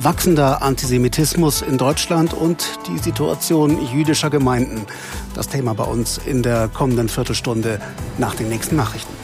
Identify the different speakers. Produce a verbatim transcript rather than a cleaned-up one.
Speaker 1: wachsender Antisemitismus in Deutschland und die Situation jüdischer Gemeinden. Das Thema bei uns in der kommenden Viertelstunde nach den nächsten Nachrichten.